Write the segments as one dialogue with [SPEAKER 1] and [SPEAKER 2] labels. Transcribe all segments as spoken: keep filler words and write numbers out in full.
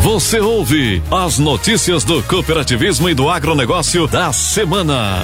[SPEAKER 1] Você ouve as notícias do cooperativismo e do agronegócio da semana.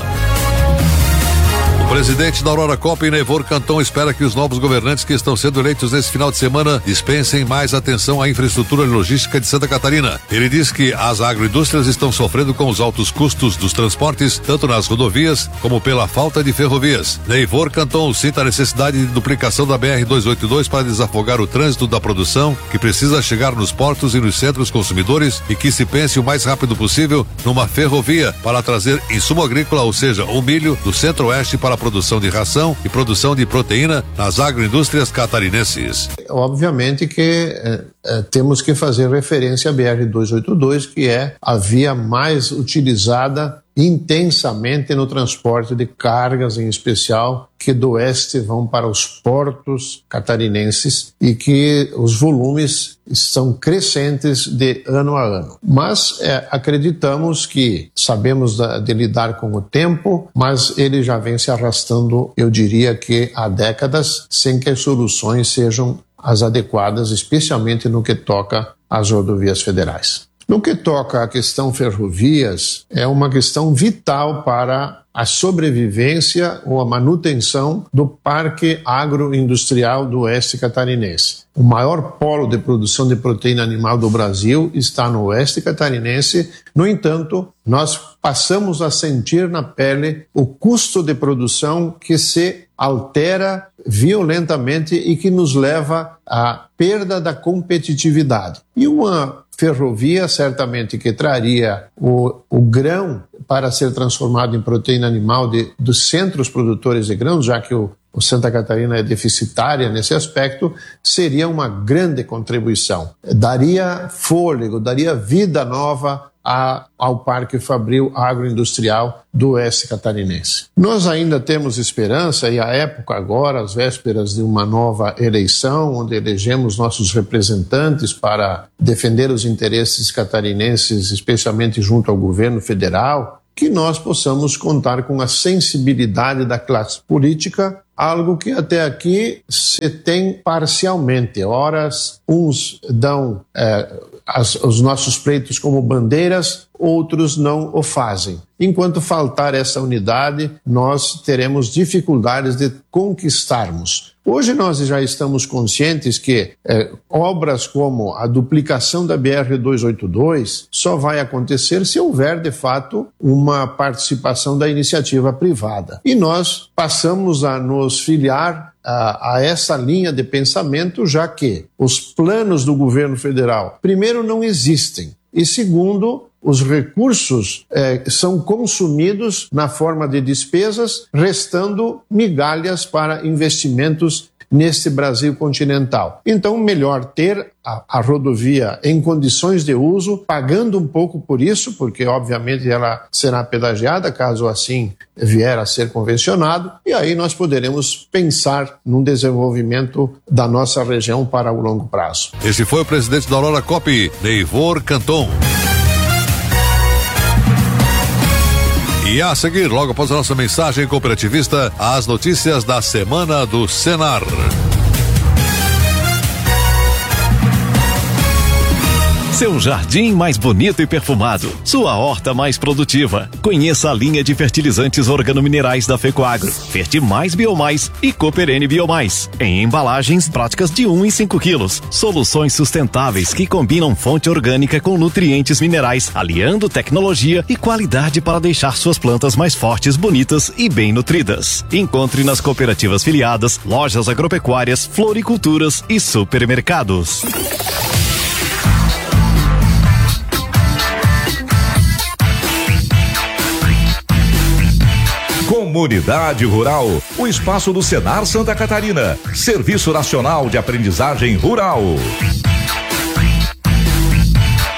[SPEAKER 2] O presidente da Aurora Cop, Neivor Canton, espera que os novos governantes que estão sendo eleitos nesse final de semana dispensem mais atenção à infraestrutura e logística de Santa Catarina. Ele diz que as agroindústrias estão sofrendo com os altos custos dos transportes, tanto nas rodovias como pela falta de ferrovias. Neivor Canton cita a necessidade de duplicação da B R duzentos e oitenta e dois para desafogar o trânsito da produção, que precisa chegar nos portos e nos centros consumidores, e que se pense o mais rápido possível numa ferrovia para trazer insumo agrícola, ou seja, o milho, do centro-oeste para a produção de ração e produção de proteína nas agroindústrias catarinenses.
[SPEAKER 3] Obviamente que é, é, temos que fazer referência à B R duzentos e oitenta e dois, que é a via mais utilizada intensamente no transporte de cargas, em especial, que do oeste vão para os portos catarinenses e que os volumes são crescentes de ano a ano. Mas é, acreditamos que sabemos da, de lidar com o tempo, mas ele já vem se arrastando, eu diria que há décadas, sem que as soluções sejam as adequadas, especialmente no que toca às rodovias federais. No que toca à questão ferrovias, é uma questão vital para a sobrevivência ou a manutenção do parque agroindustrial do oeste catarinense. O maior polo de produção de proteína animal do Brasil está no oeste catarinense. No entanto, nós passamos a sentir na pele o custo de produção que se altera violentamente e que nos leva à perda da competitividade. E uma ferrovia, certamente, que traria o, o grão para ser transformado em proteína animal de, dos centros produtores de grãos, já que o, o Santa Catarina é deficitária nesse aspecto, seria uma grande contribuição. Daria fôlego, daria vida nova a, ao Parque Fabril Agroindustrial do oeste catarinense. Nós ainda temos esperança, e a época agora, às vésperas de uma nova eleição, onde elegemos nossos representantes para defender os interesses catarinenses, especialmente junto ao governo federal, que nós possamos contar com a sensibilidade da classe política, algo que até aqui se tem parcialmente. Horas, uns dão é, as, os nossos pleitos como bandeiras, outros não o fazem. Enquanto faltar essa unidade, nós teremos dificuldades de conquistarmos. Hoje nós já estamos conscientes que eh, obras como a duplicação da B R duzentos e oitenta e dois só vai acontecer se houver, de fato, uma participação da iniciativa privada. E nós passamos a nos filiar a, a essa linha de pensamento, já que os planos do governo federal, primeiro, não existem, e segundo, os recursos eh, são consumidos na forma de despesas, restando migalhas para investimentos neste Brasil continental. Então, melhor ter a, a rodovia em condições de uso, pagando um pouco por isso, porque obviamente ela será pedagiada, caso assim vier a ser convencionado, e aí nós poderemos pensar num desenvolvimento da nossa região para o longo prazo.
[SPEAKER 2] Esse foi o presidente da Aurora Cop, Neivor Canton. E a seguir, logo após a nossa mensagem cooperativista, as notícias da semana do Senar.
[SPEAKER 1] Seu jardim mais bonito e perfumado, sua horta mais produtiva. Conheça a linha de fertilizantes organominerais da Fecoagro, Fertimais Biomais e Cooperene Biomais, em embalagens práticas de um e cinco quilos. Soluções sustentáveis que combinam fonte orgânica com nutrientes minerais, aliando tecnologia e qualidade para deixar suas plantas mais fortes, bonitas e bem nutridas. Encontre nas cooperativas filiadas, lojas agropecuárias, floriculturas e supermercados.
[SPEAKER 4] Comunidade Rural, o espaço do Senar Santa Catarina, Serviço Nacional de Aprendizagem Rural.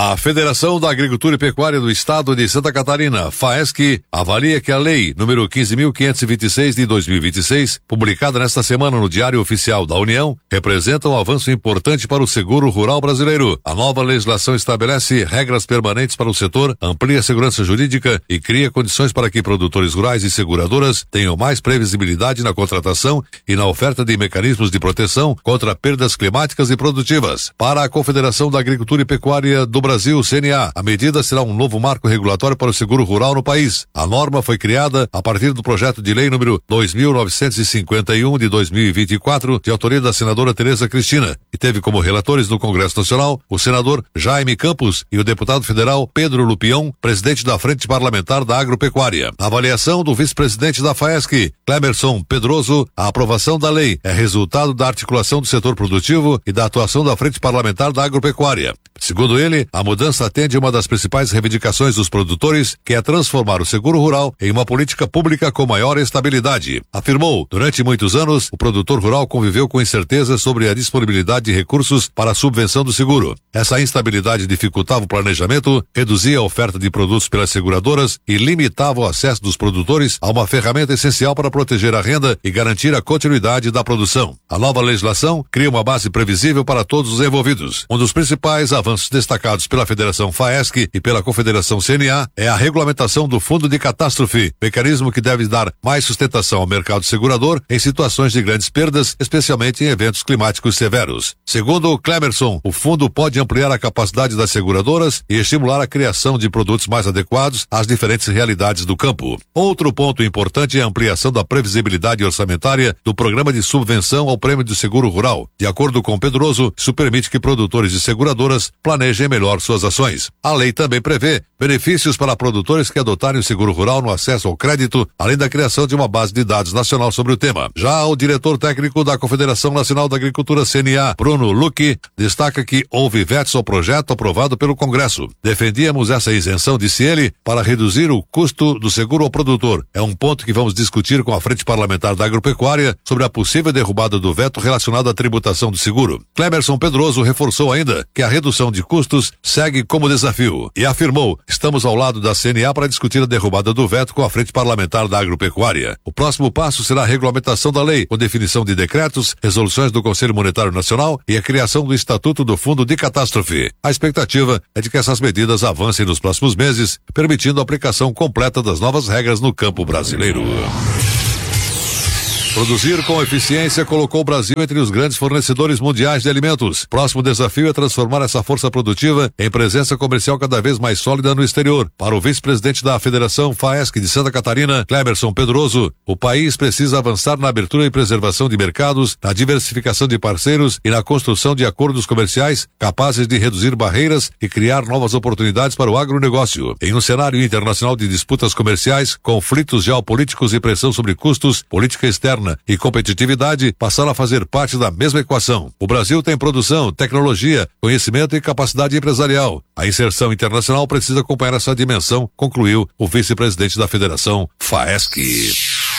[SPEAKER 2] A Federação da Agricultura e Pecuária do Estado de Santa Catarina, FAESC, avalia que a Lei número quinze mil quinhentos e vinte e seis de dois mil e vinte e seis, publicada nesta semana no Diário Oficial da União, representa um avanço importante para o seguro rural brasileiro. A nova legislação estabelece regras permanentes para o setor, amplia a segurança jurídica e cria condições para que produtores rurais e seguradoras tenham mais previsibilidade na contratação e na oferta de mecanismos de proteção contra perdas climáticas e produtivas. Para a Confederação da Agricultura e Pecuária do Brasil, C N A, a medida será um novo marco regulatório para o seguro rural no país. A norma foi criada a partir do projeto de lei número dois mil novecentos e cinquenta e um de dois mil e vinte e quatro, de autoria da senadora Tereza Cristina, e teve como relatores no Congresso Nacional o senador Jaime Campos e o deputado federal Pedro Lupião, presidente da Frente Parlamentar da Agropecuária. A avaliação do vice-presidente da FAESC, Clemerson Pedroso, a aprovação da lei é resultado da articulação do setor produtivo e da atuação da Frente Parlamentar da Agropecuária. Segundo ele, a mudança atende a uma das principais reivindicações dos produtores, que é transformar o seguro rural em uma política pública com maior estabilidade. Afirmou, durante muitos anos, o produtor rural conviveu com incertezas sobre a disponibilidade de recursos para a subvenção do seguro. Essa instabilidade dificultava o planejamento, reduzia a oferta de produtos pelas seguradoras e limitava o acesso dos produtores a uma ferramenta essencial para proteger a renda e garantir a continuidade da produção. A nova legislação cria uma base previsível para todos os envolvidos. Um dos principais avanços destacados pela Federação FAESC e pela Confederação C N A é a regulamentação do Fundo de Catástrofe, mecanismo que deve dar mais sustentação ao mercado segurador em situações de grandes perdas, especialmente em eventos climáticos severos. Segundo Clemerson, o fundo pode ampliar a capacidade das seguradoras e estimular a criação de produtos mais adequados às diferentes realidades do campo. Outro ponto importante é a ampliação da previsibilidade orçamentária do programa de subvenção ao prêmio de seguro rural. De acordo com Pedroso, isso permite que produtores e seguradoras planejem melhor suas ações. A lei também prevê benefícios para produtores que adotarem o seguro rural no acesso ao crédito, além da criação de uma base de dados nacional sobre o tema. Já o diretor técnico da Confederação Nacional da Agricultura, C N A, Bruno Luque, destaca que houve vetos ao projeto aprovado pelo Congresso. Defendíamos essa isenção, disse ele, para reduzir o custo do seguro ao produtor. É um ponto que vamos discutir com a Frente Parlamentar da Agropecuária sobre a possível derrubada do veto relacionado à tributação do seguro. Clemerson Pedroso reforçou ainda que a redução de custos segue como desafio e afirmou: estamos ao lado da C N A para discutir a derrubada do veto com a Frente Parlamentar da Agropecuária. O próximo passo será a regulamentação da lei, com definição de decretos, resoluções do Conselho Monetário Nacional e a criação do Estatuto do Fundo de Catástrofe. A expectativa é de que essas medidas avancem nos próximos meses, permitindo a aplicação completa das novas regras no campo brasileiro. Produzir com eficiência colocou o Brasil entre os grandes fornecedores mundiais de alimentos. Próximo desafio é transformar essa força produtiva em presença comercial cada vez mais sólida no exterior. Para o vice-presidente da Federação FAESC de Santa Catarina, Clemerson Pedroso, o país precisa avançar na abertura e preservação de mercados, na diversificação de parceiros e na construção de acordos comerciais capazes de reduzir barreiras e criar novas oportunidades para o agronegócio. Em um cenário internacional de disputas comerciais, conflitos geopolíticos e pressão sobre custos, política externa e competitividade passaram a fazer parte da mesma equação. O Brasil tem produção, tecnologia, conhecimento e capacidade empresarial. A inserção internacional precisa acompanhar essa dimensão, concluiu o vice-presidente da Federação FAESC.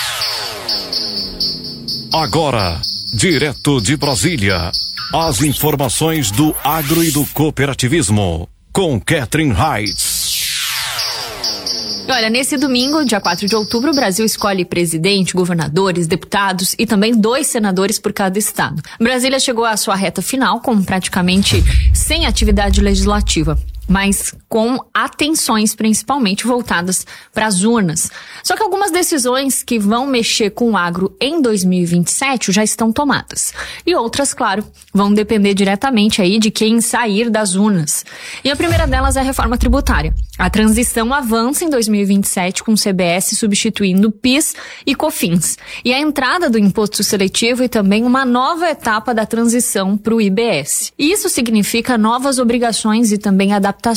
[SPEAKER 1] Agora, direto de Brasília, as informações do agro e do cooperativismo, com Catherine Reitz.
[SPEAKER 5] Olha, nesse domingo, dia quatro de outubro, o Brasil escolhe presidente, governadores, deputados e também dois senadores por cada estado. Brasília chegou à sua reta final com praticamente sem atividade legislativa, mas com atenções principalmente voltadas para as urnas. Só que algumas decisões que vão mexer com o agro em dois mil e vinte e sete já estão tomadas. E outras, claro, vão depender diretamente aí de quem sair das urnas. E a primeira delas é a reforma tributária. A transição avança em dois mil e vinte e sete com o C B S substituindo PIS e COFINS. E a entrada do imposto seletivo e também uma nova etapa da transição para o I B S. Isso significa novas obrigações e também adaptações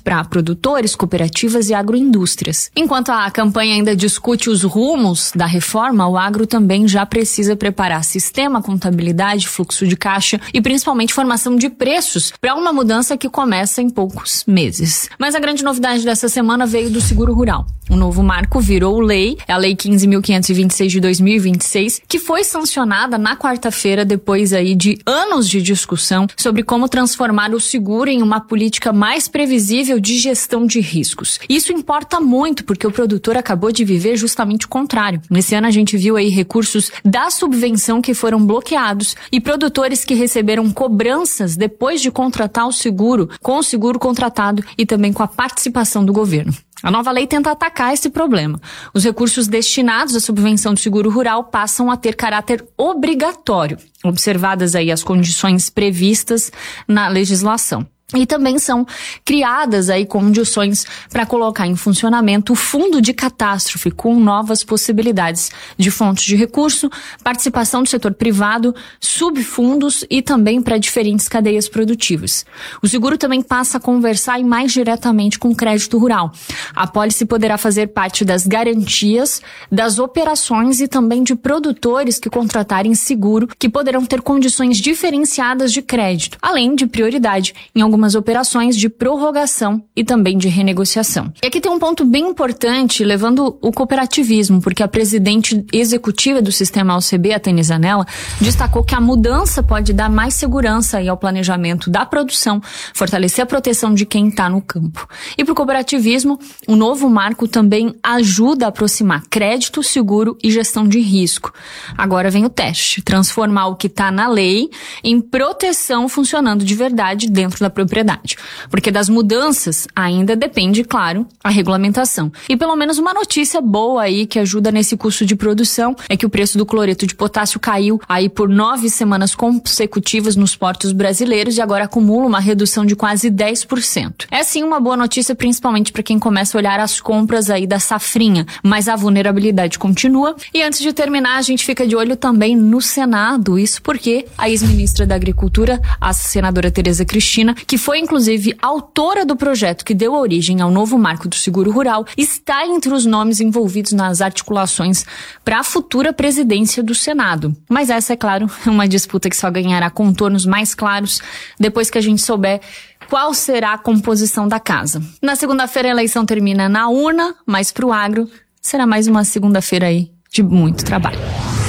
[SPEAKER 5] para produtores, cooperativas e agroindústrias. Enquanto a campanha ainda discute os rumos da reforma, o agro também já precisa preparar sistema, contabilidade, fluxo de caixa e principalmente formação de preços para uma mudança que começa em poucos meses. Mas a grande novidade dessa semana veio do seguro rural. O novo marco virou lei, é a Lei quinze mil quinhentos e vinte e seis de dois mil e vinte e seis, que foi sancionada na quarta-feira depois aí de anos de discussão sobre como transformar o seguro em uma política mais previsível de gestão de riscos. Isso importa muito porque o produtor acabou de viver justamente o contrário. Nesse ano a gente viu aí recursos da subvenção que foram bloqueados e produtores que receberam cobranças depois de contratar o seguro, com o seguro contratado e também com a participação do governo. A nova lei tenta atacar esse problema. Os recursos destinados à subvenção do seguro rural passam a ter caráter obrigatório, observadas aí as condições previstas na legislação. E também são criadas aí condições para colocar em funcionamento o fundo de catástrofe com novas possibilidades de fontes de recurso, participação do setor privado, subfundos e também para diferentes cadeias produtivas. O seguro também passa a conversar mais diretamente com o crédito rural. A pólice poderá fazer parte das garantias, das operações e também de produtores que contratarem seguro, que poderão ter condições diferenciadas de crédito, além de prioridade em algumas algumas operações de prorrogação e também de renegociação. E aqui tem um ponto bem importante levando o cooperativismo, porque a presidente executiva do sistema O C B, a Tânia Zanella, destacou que a mudança pode dar mais segurança aí ao planejamento da produção, fortalecer a proteção de quem está no campo. E para o cooperativismo, o novo marco também ajuda a aproximar crédito, seguro e gestão de risco. Agora vem o teste, transformar o que está na lei em proteção funcionando de verdade dentro da propriedade. Porque das mudanças ainda depende, claro, a regulamentação. E pelo menos uma notícia boa aí que ajuda nesse custo de produção é que o preço do cloreto de potássio caiu aí por nove semanas consecutivas nos portos brasileiros e agora acumula uma redução de quase dez por cento. É sim uma boa notícia, principalmente para quem começa a olhar as compras aí da safrinha, mas a vulnerabilidade continua. E antes de terminar, a gente fica de olho também no Senado, isso porque a ex-ministra da Agricultura, a senadora Tereza Cristina, que foi inclusive autora do projeto que deu origem ao novo marco do seguro rural, está entre os nomes envolvidos nas articulações para a futura presidência do Senado. Mas essa, é claro, é uma disputa que só ganhará contornos mais claros depois que a gente souber qual será a composição da casa. Na segunda-feira a eleição termina na urna, mas para o agro será mais uma segunda-feira aí de muito trabalho.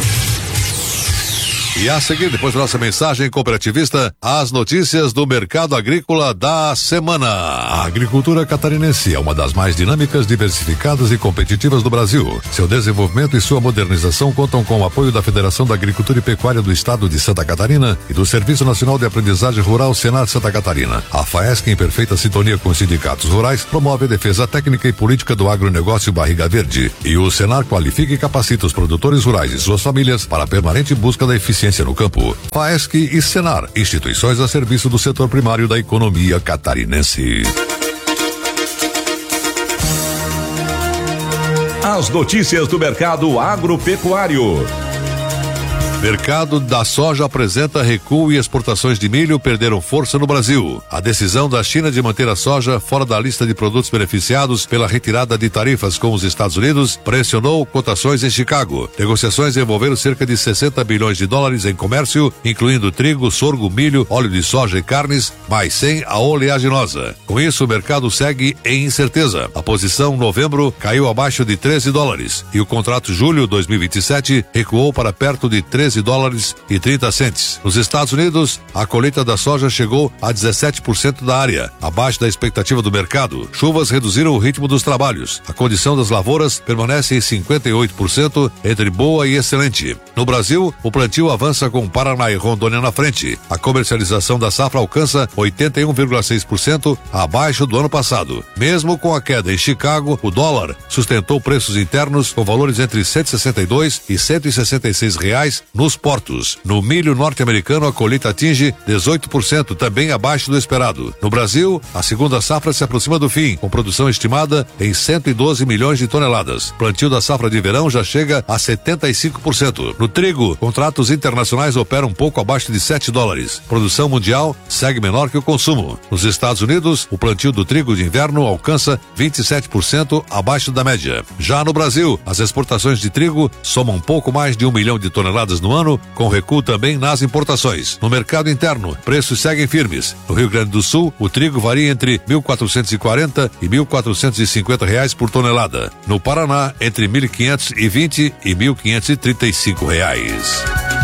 [SPEAKER 2] E a seguir, depois da nossa mensagem cooperativista, as notícias do mercado agrícola da semana. A agricultura catarinense é uma das mais dinâmicas, diversificadas e competitivas do Brasil. Seu desenvolvimento e sua modernização contam com o apoio da Federação da Agricultura e Pecuária do Estado de Santa Catarina e do Serviço Nacional de Aprendizagem Rural Senar Santa Catarina. A FAESC, em perfeita sintonia com os sindicatos rurais, promove a defesa técnica e política do agronegócio Barriga Verde. E o Senar qualifica e capacita os produtores rurais e suas famílias para a permanente busca da eficiência no campo. FAESC e Senar, instituições a serviço do setor primário da economia catarinense.
[SPEAKER 4] As notícias do mercado agropecuário.
[SPEAKER 2] Mercado da soja apresenta recuo e exportações de milho perderam força no Brasil. A decisão da China de manter a soja fora da lista de produtos beneficiados pela retirada de tarifas com os Estados Unidos pressionou cotações em Chicago. Negociações envolveram cerca de sessenta bilhões de dólares em comércio, incluindo trigo, sorgo, milho, óleo de soja e carnes, mais cem a oleaginosa. Com isso, o mercado segue em incerteza. A posição novembro caiu abaixo de treze dólares e o contrato julho dois mil e vinte e sete recuou para perto de treze dólares e trinta centes. Nos Estados Unidos, a colheita da soja chegou a dezessete por cento da área, abaixo da expectativa do mercado. Chuvas reduziram o ritmo dos trabalhos. A condição das lavouras permanece em cinquenta e oito por cento, entre boa e excelente. No Brasil, o plantio avança com Paraná e Rondônia na frente. A comercialização da safra alcança oitenta e um vírgula seis por cento, abaixo do ano passado. Mesmo com a queda em Chicago, o dólar sustentou preços internos com valores entre cento e sessenta e dois e cento e sessenta e seis reais nos portos. No milho norte-americano, a colheita atinge dezoito por cento, também abaixo do esperado. No Brasil, a segunda safra se aproxima do fim, com produção estimada em cento e doze milhões de toneladas. Plantio da safra de verão já chega a setenta e cinco por cento. No trigo, contratos internacionais operam um pouco abaixo de sete dólares. Produção mundial segue menor que o consumo. Nos Estados Unidos, o plantio do trigo de inverno alcança vinte e sete por cento abaixo da média. Já no Brasil, as exportações de trigo somam um pouco mais de um milhão de toneladas no ano, com recuo também nas importações. No mercado interno, preços seguem firmes. No Rio Grande do Sul, o trigo varia entre mil quatrocentos e quarenta e mil quatrocentos e cinquenta reais por tonelada. No Paraná, entre mil quinhentos e vinte e mil quinhentos e trinta e cinco reais.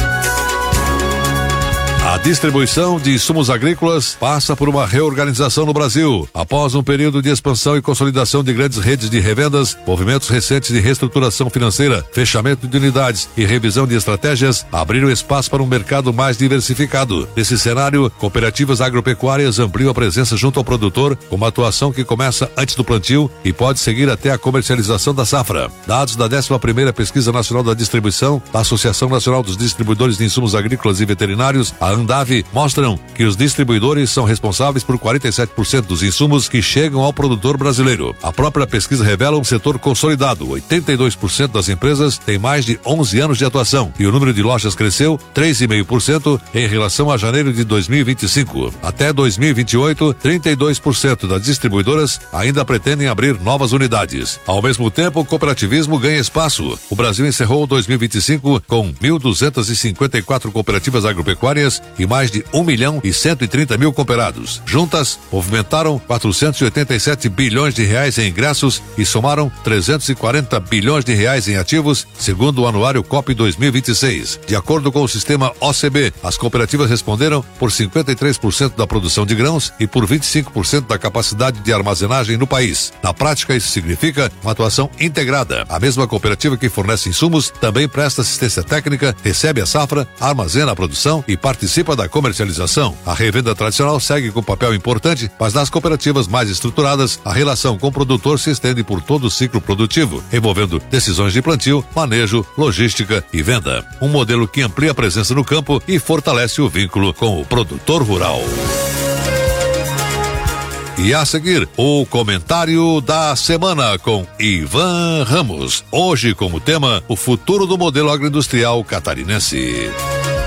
[SPEAKER 2] A distribuição de insumos agrícolas passa por uma reorganização no Brasil. Após um período de expansão e consolidação de grandes redes de revendas, movimentos recentes de reestruturação financeira, fechamento de unidades e revisão de estratégias abriram espaço para um mercado mais diversificado. Nesse cenário, cooperativas agropecuárias ampliam a presença junto ao produtor, com uma atuação que começa antes do plantio e pode seguir até a comercialização da safra. Dados da décima primeira Pesquisa Nacional da Distribuição, da Associação Nacional dos Distribuidores de Insumos Agrícolas e Veterinários, a Andav, mostram que os distribuidores são responsáveis por quarenta e sete por cento dos insumos que chegam ao produtor brasileiro. A própria pesquisa revela um setor consolidado. oitenta e dois por cento das empresas têm mais de onze anos de atuação e o número de lojas cresceu três vírgula cinco por cento em relação a janeiro de dois mil e vinte e cinco. Até dois mil e vinte e oito, trinta e dois por cento das distribuidoras ainda pretendem abrir novas unidades. Ao mesmo tempo, o cooperativismo ganha espaço. O Brasil encerrou dois mil e vinte e cinco com mil duzentas e cinquenta e quatro cooperativas agropecuárias e mais de um milhão e cento e trinta mil cooperados. Juntas, movimentaram quatrocentos e oitenta e sete bilhões de reais em ingressos e somaram trezentos e quarenta bilhões de reais em ativos, segundo o anuário C O P dois mil e vinte e seis. De acordo com o sistema O C B, as cooperativas responderam por cinquenta e três por cento da produção de grãos e por vinte e cinco por cento da capacidade de armazenagem no país. Na prática, isso significa uma atuação integrada. A mesma cooperativa que fornece insumos também presta assistência técnica, recebe a safra, armazena a produção e participa da comercialização. A revenda tradicional segue com papel importante, mas nas cooperativas mais estruturadas, a relação com o produtor se estende por todo o ciclo produtivo, envolvendo decisões de plantio, manejo, logística e venda. Um modelo que amplia a presença no campo e fortalece o vínculo com o produtor rural. E a seguir, o comentário da semana com Ivan Ramos. Hoje, como tema, o futuro do modelo agroindustrial catarinense.